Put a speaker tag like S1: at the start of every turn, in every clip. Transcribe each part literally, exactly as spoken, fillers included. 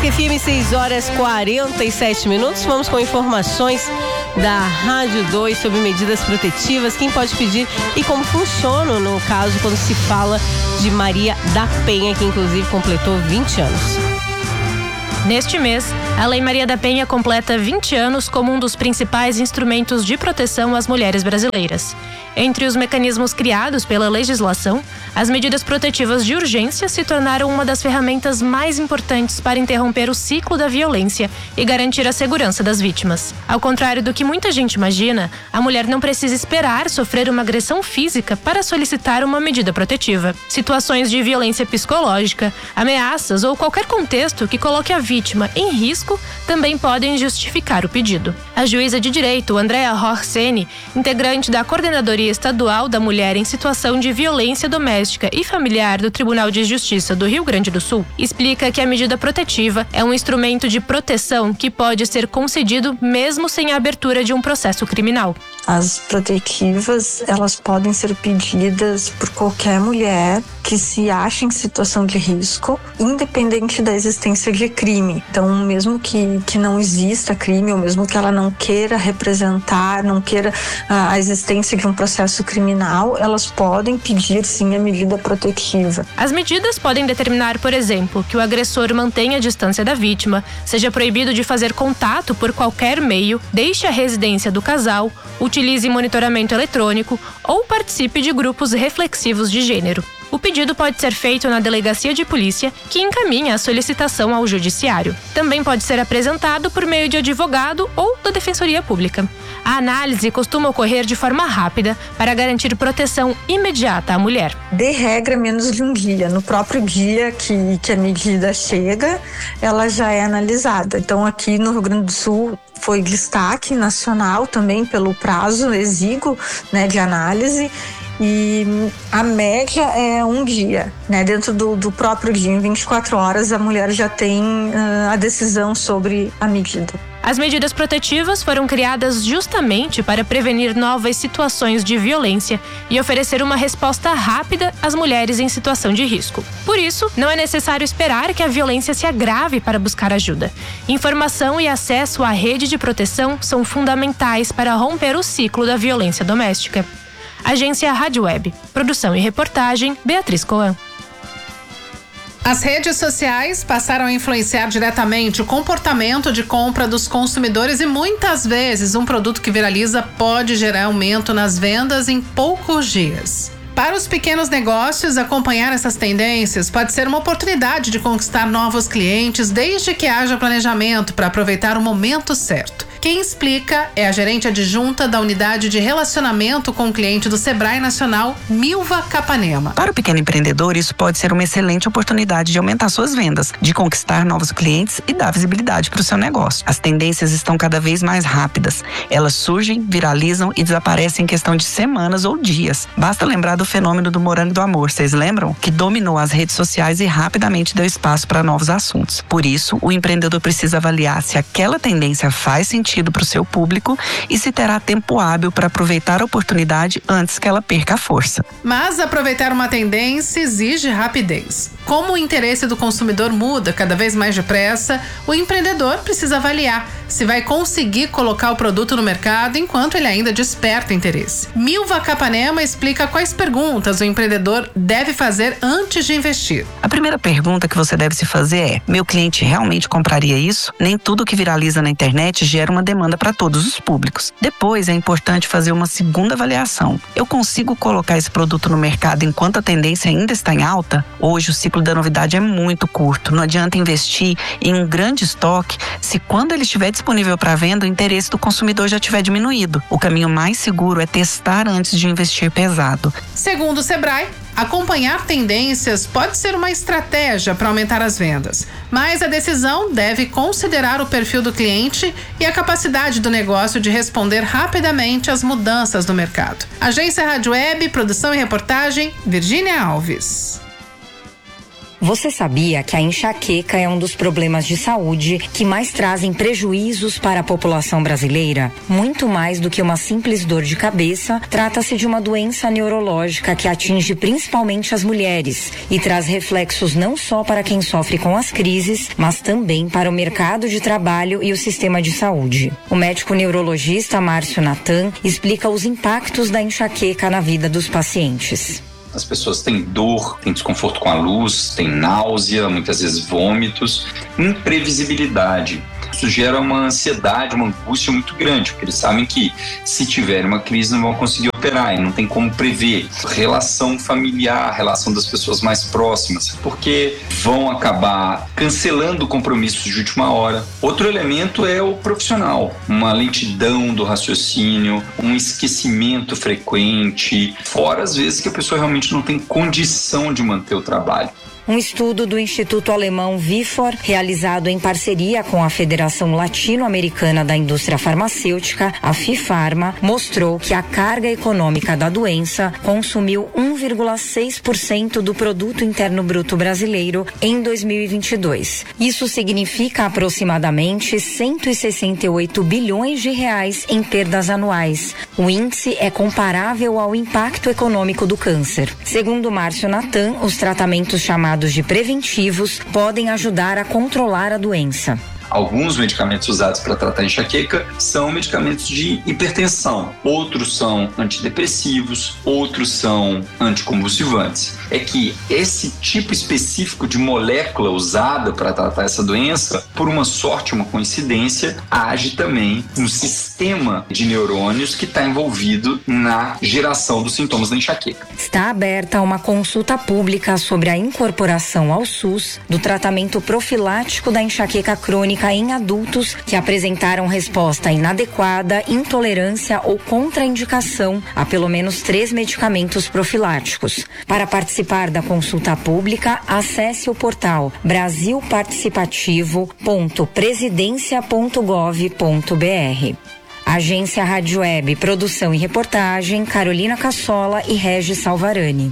S1: Bosque F M, seis horas e quarenta e sete minutos. Vamos com informações da Rádio dois sobre medidas protetivas, quem pode pedir e como funciona no caso quando se fala de Maria da Penha, que inclusive completou vinte anos.
S2: Neste mês, a Lei Maria da Penha completa vinte anos como um dos principais instrumentos de proteção às mulheres brasileiras. Entre os mecanismos criados pela legislação, as medidas protetivas de urgência se tornaram uma das ferramentas mais importantes para interromper o ciclo da violência e garantir a segurança das vítimas. Ao contrário do que muita gente imagina, a mulher não precisa esperar sofrer uma agressão física para solicitar uma medida protetiva. Situações de violência psicológica, ameaças ou qualquer contexto que coloque a vítima em risco também podem justificar o pedido. A juíza de direito, Andréa Rorseni, integrante da Coordenadoria Estadual da Mulher em Situação de Violência Doméstica e Familiar do Tribunal de Justiça do Rio Grande do Sul, explica que a medida protetiva é um instrumento de proteção que pode ser concedido mesmo sem a abertura de um processo criminal.
S3: As protetivas, elas podem ser pedidas por qualquer mulher que se ache em situação de risco, independente da existência de crime. Então, mesmo que, que não exista crime, ou mesmo que ela não queira representar, não queira a, a existência de um processo criminal, elas podem pedir, sim, a medida protetiva.
S2: As medidas podem determinar, por exemplo, que o agressor mantenha a distância da vítima, seja proibido de fazer contato por qualquer meio, deixe a residência do casal, utilize monitoramento eletrônico ou participe de grupos reflexivos de gênero. O pedido pode ser feito na delegacia de polícia, que encaminha a solicitação ao judiciário. Também pode ser apresentado por meio de advogado ou da Defensoria Pública. A análise costuma ocorrer de forma rápida para garantir proteção imediata à mulher.
S3: De regra, menos de um dia. No próprio dia que, que a medida chega, ela já é analisada. Então, aqui no Rio Grande do Sul, foi destaque nacional também pelo prazo exíguo, né, de análise. E a média é um dia, né? Dentro do, do próprio dia, em vinte e quatro horas, a mulher já tem uh, a decisão sobre a medida.
S2: As medidas protetivas foram criadas justamente para prevenir novas situações de violência e oferecer uma resposta rápida às mulheres em situação de risco. Por isso, não é necessário esperar que a violência se agrave para buscar ajuda. Informação e acesso à rede de proteção são fundamentais para romper o ciclo da violência doméstica. Agência Rádio Web. Produção e reportagem, Beatriz Coan.
S4: As redes sociais passaram a influenciar diretamente o comportamento de compra dos consumidores e muitas vezes um produto que viraliza pode gerar aumento nas vendas em poucos dias. Para os pequenos negócios, acompanhar essas tendências pode ser uma oportunidade de conquistar novos clientes desde que haja planejamento para aproveitar o momento certo. Quem explica é a gerente adjunta da Unidade de Relacionamento com o Cliente do Sebrae Nacional, Milva Capanema.
S5: Para o pequeno empreendedor, isso pode ser uma excelente oportunidade de aumentar suas vendas, de conquistar novos clientes e dar visibilidade para o seu negócio. As tendências estão cada vez mais rápidas. Elas surgem, viralizam e desaparecem em questão de semanas ou dias. Basta lembrar do fenômeno do morango do amor, vocês lembram? Que dominou as redes sociais e rapidamente deu espaço para novos assuntos. Por isso, o empreendedor precisa avaliar se aquela tendência faz sentido para o seu público e se terá tempo hábil para aproveitar a oportunidade antes que ela perca a força.
S4: Mas aproveitar uma tendência exige rapidez. Como o interesse do consumidor muda cada vez mais depressa, o empreendedor precisa avaliar se vai conseguir colocar o produto no mercado enquanto ele ainda desperta interesse. Milva Capanema explica quais perguntas o empreendedor deve fazer antes de investir.
S5: A primeira pergunta que você deve se fazer é: meu cliente realmente compraria isso? Nem tudo que viraliza na internet gera uma demanda para todos os públicos. Depois é importante fazer uma segunda avaliação. Eu consigo colocar esse produto no mercado enquanto a tendência ainda está em alta? Hoje o ciclo da novidade é muito curto. Não adianta investir em um grande estoque se quando ele estiver disponível para venda o interesse do consumidor já tiver diminuído. O caminho mais seguro é testar antes de investir pesado.
S4: Segundo o Sebrae, acompanhar tendências pode ser uma estratégia para aumentar as vendas, mas a decisão deve considerar o perfil do cliente e a capacidade do negócio de responder rapidamente às mudanças do mercado. Agência Rádio Web, produção e reportagem, Virgínia Alves.
S6: Você sabia que a enxaqueca é um dos problemas de saúde que mais trazem prejuízos para a população brasileira? Muito mais do que uma simples dor de cabeça, trata-se de uma doença neurológica que atinge principalmente as mulheres e traz reflexos não só para quem sofre com as crises, mas também para o mercado de trabalho e o sistema de saúde. O médico neurologista Márcio Natan explica os impactos da enxaqueca na vida dos pacientes.
S7: As pessoas têm dor, têm desconforto com a luz, têm náusea, muitas vezes vômitos, imprevisibilidade. Isso gera uma ansiedade, uma angústia muito grande, porque eles sabem que se tiver uma crise não vão conseguir operar e não tem como prever. Relação familiar, relação das pessoas mais próximas, porque vão acabar cancelando compromissos de última hora. Outro elemento é o profissional, uma lentidão do raciocínio, um esquecimento frequente, fora às vezes que a pessoa realmente não tem condição de manter o trabalho.
S6: Um estudo do Instituto Alemão Vifor, realizado em parceria com a Federação Latino-Americana da Indústria Farmacêutica, a FIFARMA, mostrou que a carga econômica da doença consumiu um vírgula seis por cento do produto interno bruto brasileiro em dois mil e vinte e dois. Isso significa aproximadamente cento e sessenta e oito bilhões de reais em perdas anuais. O índice é comparável ao impacto econômico do câncer. Segundo Márcio Natan, os tratamentos chamados de preventivos podem ajudar a controlar a doença.
S7: Alguns medicamentos usados para tratar enxaqueca são medicamentos de hipertensão, outros são antidepressivos, outros são anticonvulsivantes. É que esse tipo específico de molécula usada para tratar essa doença, por uma sorte, uma coincidência, age também no sistema de neurônios que está envolvido na geração dos sintomas da enxaqueca.
S6: Está aberta uma consulta pública sobre a incorporação ao SUS do tratamento profilático da enxaqueca crônica em adultos que apresentaram resposta inadequada, intolerância ou contraindicação a pelo menos três medicamentos profiláticos. Para participar da consulta pública, acesse o portal brasil participativo ponto presidencia ponto gov ponto br. Agência Rádio Web, produção e reportagem, Carolina Cassola e Regis Salvarani.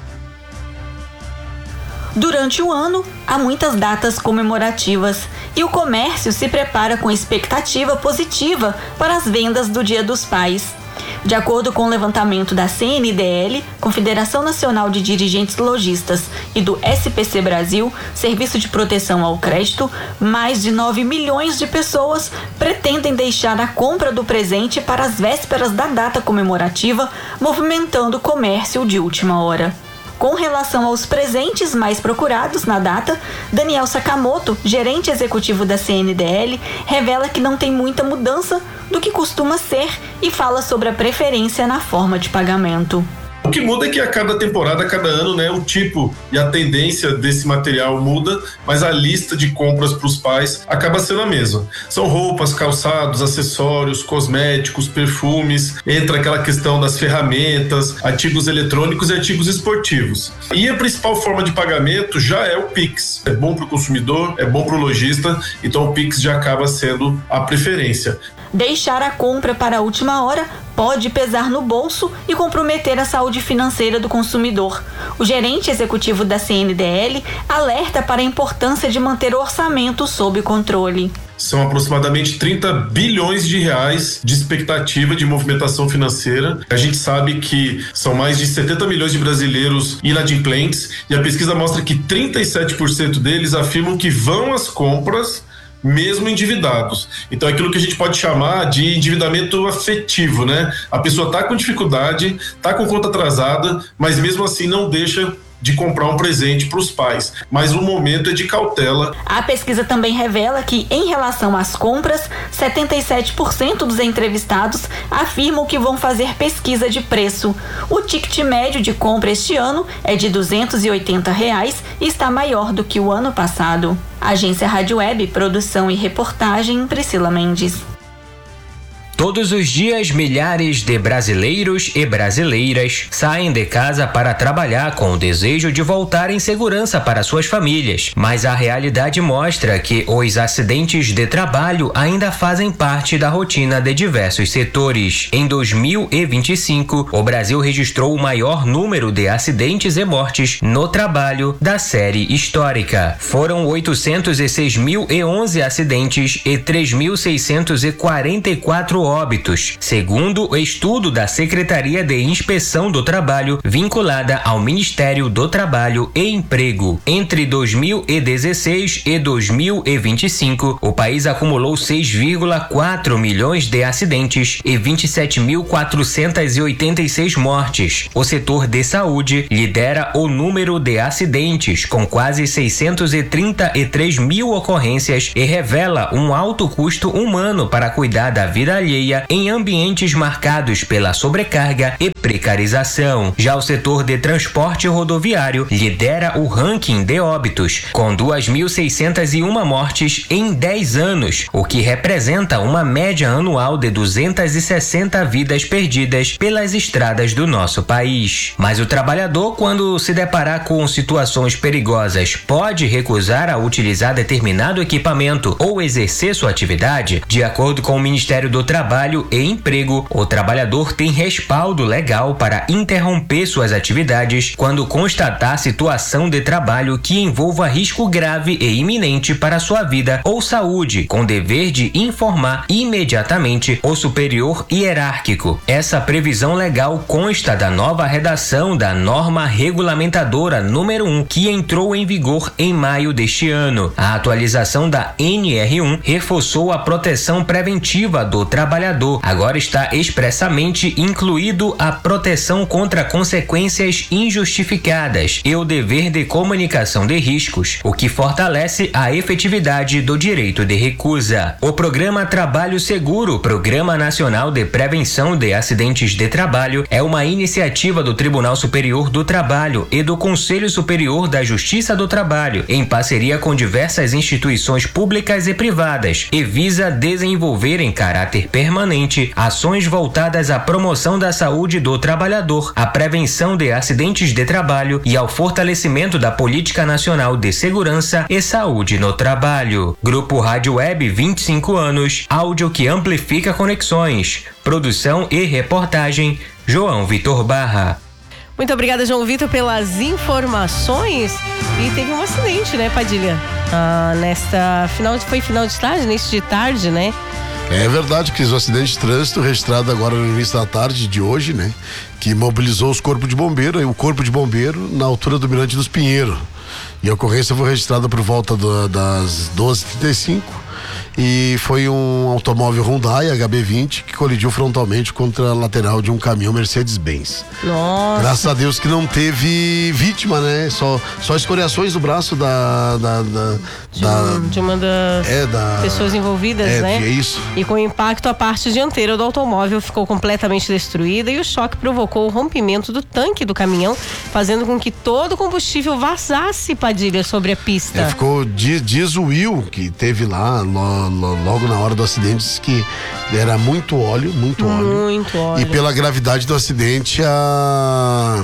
S8: Durante o ano, há muitas datas comemorativas e o comércio se prepara com expectativa positiva para as vendas do Dia dos Pais. De acordo com o levantamento da C N D L, Confederação Nacional de Dirigentes Lojistas, e do S P C Brasil, Serviço de Proteção ao Crédito, mais de nove milhões de pessoas pretendem deixar a compra do presente para as vésperas da data comemorativa, movimentando o comércio de última hora. Com relação aos presentes mais procurados na data, Daniel Sakamoto, gerente executivo da C N D L, revela que não tem muita mudança do que costuma ser e fala sobre a preferência na forma de pagamento.
S9: O que muda é que a cada temporada, a cada ano, né, o tipo e a tendência desse material muda, mas a lista de compras para os pais acaba sendo a mesma. São roupas, calçados, acessórios, cosméticos, perfumes, entra aquela questão das ferramentas, artigos eletrônicos e artigos esportivos. E a principal forma de pagamento já é o Pix. É bom para o consumidor, é bom para o lojista, então o Pix já acaba sendo a preferência.
S8: Deixar a compra para a última hora pode pesar no bolso e comprometer a saúde financeira do consumidor. O gerente executivo da C N D L alerta para a importância de manter o orçamento sob controle.
S9: São aproximadamente trinta bilhões de reais de expectativa de movimentação financeira. A gente sabe que são mais de setenta milhões de brasileiros inadimplentes e a pesquisa mostra que trinta e sete por cento deles afirmam que vão às compras mesmo endividados. Então é aquilo que a gente pode chamar de endividamento afetivo, né? A pessoa tá com dificuldade, tá com conta atrasada, mas mesmo assim não deixa de comprar um presente para os pais, mas o momento é de cautela.
S8: A pesquisa também revela que, em relação às compras, setenta e sete por cento dos entrevistados afirmam que vão fazer pesquisa de preço. O ticket médio de compra este ano é de duzentos e oitenta reais e está maior do que o ano passado. Agência Rádio Web, produção e reportagem, Priscila Mendes.
S10: Todos os dias, milhares de brasileiros e brasileiras saem de casa para trabalhar com o desejo de voltar em segurança para suas famílias. Mas a realidade mostra que os acidentes de trabalho ainda fazem parte da rotina de diversos setores. Em dois mil e vinte e cinco, o Brasil registrou o maior número de acidentes e mortes no trabalho da série histórica. Foram oitocentos e seis mil e onze acidentes e três mil seiscentos e quarenta e quatro óbitos, segundo o estudo da Secretaria de Inspeção do Trabalho vinculada ao Ministério do Trabalho e Emprego. Entre dois mil e dezesseis e dois mil e vinte e cinco, o país acumulou seis vírgula quatro milhões de acidentes e vinte e sete mil quatrocentas e oitenta e seis mortes. O setor de saúde lidera o número de acidentes, com quase seiscentos e trinta e três mil ocorrências, e revela um alto custo humano para cuidar da vida alheia em ambientes marcados pela sobrecarga e precarização. Já o setor de transporte rodoviário lidera o ranking de óbitos, com duas mil seiscentas e uma mortes em dez anos, o que representa uma média anual de duzentas e sessenta vidas perdidas pelas estradas do nosso país. Mas o trabalhador, quando se deparar com situações perigosas, pode recusar a utilizar determinado equipamento ou exercer sua atividade? De acordo com o Ministério do Trabalho e Emprego, o trabalhador tem respaldo legal para interromper suas atividades quando constatar situação de trabalho que envolva risco grave e iminente para sua vida ou saúde, com dever de informar imediatamente o superior hierárquico. Essa previsão legal consta da nova redação da norma regulamentadora número um, que entrou em vigor em maio deste ano. A atualização da N R um reforçou a proteção preventiva do trabalhador. Agora está expressamente incluído a proteção contra consequências injustificadas e o dever de comunicação de riscos, o que fortalece a efetividade do direito de recusa. O Programa Trabalho Seguro, Programa Nacional de Prevenção de Acidentes de Trabalho, é uma iniciativa do Tribunal Superior do Trabalho e do Conselho Superior da Justiça do Trabalho, em parceria com diversas instituições públicas e privadas, e visa desenvolver em caráter permanente ações voltadas à promoção da saúde do trabalhador, à prevenção de acidentes de trabalho e ao fortalecimento da Política Nacional de Segurança e Saúde no Trabalho. Grupo Rádio Web, vinte e cinco anos, áudio que amplifica conexões. Produção e reportagem, João Vitor Barra.
S1: Muito obrigada, João Vitor, pelas informações. E teve um acidente, né, Padilha? Ah, nesta final, foi final de tarde, início de tarde, né?
S11: É verdade, Cris, o acidente de trânsito registrado agora no início da tarde de hoje, né? Que mobilizou os corpos de bombeiro, e o corpo de bombeiro na altura do Mirante dos Pinheiros. E a ocorrência foi registrada por volta do, das doze e trinta e cinco. E foi um automóvel Hyundai H B vinte que colidiu frontalmente contra a lateral de um caminhão Mercedes-Benz.
S1: Nossa.
S11: Graças a Deus que não teve vítima, né? Só, só escoriações do braço da... da, da,
S1: de,
S11: da
S1: um, de uma das
S11: é, da,
S1: pessoas envolvidas,
S11: é,
S1: né?
S11: É isso.
S1: E com o impacto, a parte dianteira do automóvel ficou completamente destruída e o choque provocou o rompimento do tanque do caminhão, fazendo com que todo o combustível vazasse, Padilha, sobre a pista.
S11: É, ficou, diz, diz o Will, que teve lá lo, lo, logo na hora do acidente, disse que era muito óleo, muito óleo.
S1: Muito óleo.
S11: E pela gravidade do acidente, a...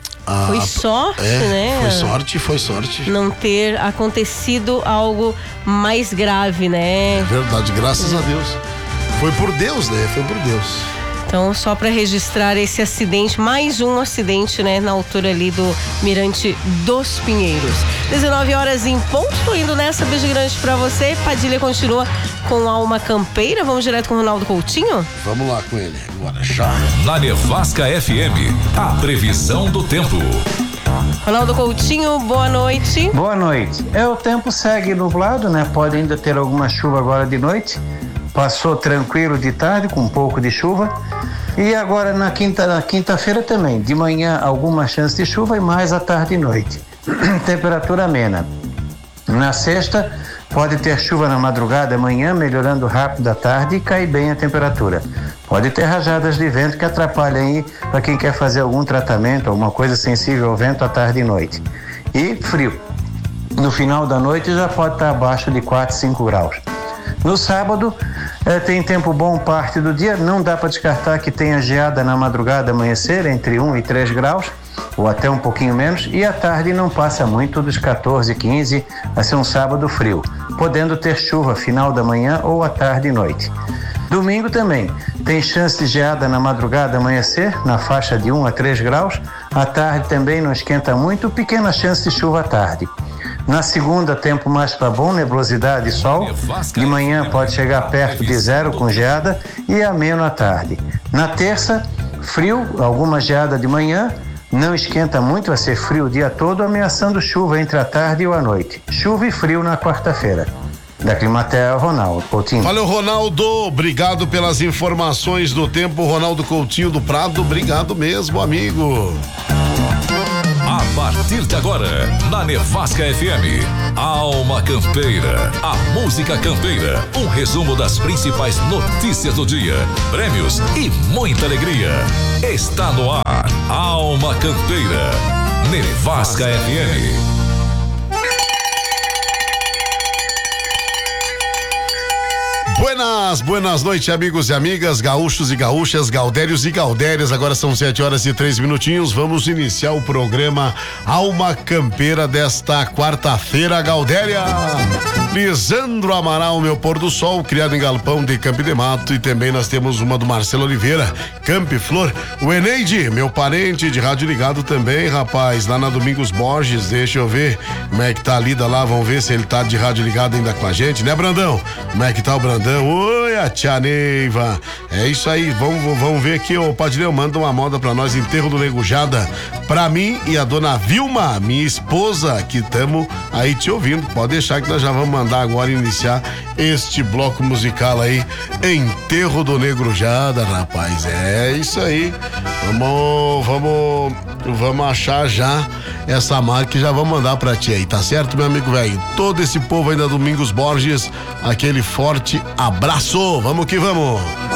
S11: a
S1: foi sorte,
S11: é,
S1: né?
S11: Foi sorte, foi sorte.
S1: Não ter acontecido algo mais grave, né?
S11: É verdade, graças é. a Deus. Foi por Deus, né? Foi por Deus.
S1: Então, só para registrar esse acidente, mais um acidente, né, na altura ali do Mirante dos Pinheiros. dezenove horas em ponto, tô indo nessa, beijo grande para você. Padilha continua com Alma Campeira. Vamos direto com o Ronaldo Coutinho?
S11: Vamos lá com ele, agora já.
S12: Na Nevasca F M, a previsão do tempo.
S1: Ronaldo Coutinho, boa noite.
S13: Boa noite. É, o tempo segue nublado, né? Pode ainda ter alguma chuva agora de noite. Passou tranquilo de tarde, com um pouco de chuva. E agora na quinta, na quinta-feira também. De manhã, alguma chance de chuva e mais à tarde e noite. Temperatura amena. Na sexta, pode ter chuva na madrugada, amanhã, melhorando rápido à tarde e cai bem a temperatura. Pode ter rajadas de vento que atrapalham aí para quem quer fazer algum tratamento, alguma coisa sensível ao vento à tarde e noite. E frio. No final da noite já pode estar abaixo de quatro, cinco graus. No sábado, eh, tem tempo bom parte do dia, não dá para descartar que tenha geada na madrugada, amanhecer, entre um e três graus, ou até um pouquinho menos, e à tarde não passa muito dos quatorze, quinze, vai ser um sábado frio, podendo ter chuva final da manhã ou à tarde e noite. Domingo também, tem chance de geada na madrugada, amanhecer, na faixa de um a três graus, à tarde também não esquenta muito, pequena chance de chuva à tarde. Na segunda, tempo mais para bom, nebulosidade e sol. De manhã pode chegar perto de zero com geada e ameno à tarde. Na terça, frio, alguma geada de manhã. Não esquenta muito, vai ser frio o dia todo, ameaçando chuva entre a tarde e a noite. Chuva e frio na quarta-feira. Da Climatea, Ronaldo Coutinho.
S11: Valeu, Ronaldo. Obrigado pelas informações do tempo. Ronaldo Coutinho do Prado, obrigado mesmo, amigo.
S12: A partir de agora, na Nevasca F M, Alma Campeira, a música campeira, um resumo das principais notícias do dia, prêmios e muita alegria. Está no ar, Alma Campeira, Nevasca F M.
S11: Buenas, buenas noites, amigos e amigas, gaúchos e gaúchas, gaudérios e gaudérias. Agora são sete horas e três minutinhos. Vamos iniciar o programa Alma Campeira desta quarta-feira, Gaudéria. Lisandro Amaral, meu pôr do sol, criado em galpão de Campo de Mato. E também nós temos uma do Marcelo Oliveira, Campo e Flor. O Eneide, meu parente de rádio ligado também, rapaz, lá na Domingos Borges. Deixa eu ver como é que tá a lida lá. Vamos ver se ele tá de rádio ligado ainda com a gente, né, Brandão? Como é que tá o Brandão? Oi, a tia Neiva. É isso aí, vamos, vamos ver aqui, ô Padilhão, manda uma moda pra nós, enterro do Negujada, pra mim e a dona Vilma, minha esposa, que tamo aí te ouvindo. Pode deixar que nós já vamos mandar agora iniciar este bloco musical aí, enterro do Negrujada, rapaz. É isso aí. Vamos, vamos, vamos achar já essa marca e já vamos mandar pra ti aí, tá certo, meu amigo velho? Todo esse povo aí da Domingos Borges, aquele forte abraço. Vamos que vamos.